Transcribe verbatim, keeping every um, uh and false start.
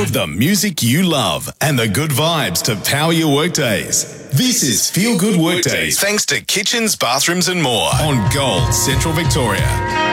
With the music you love and the good vibes to power your workdays. This is Feel Good Workdays, thanks to Kitchens, Bathrooms and More on Gold Central Victoria.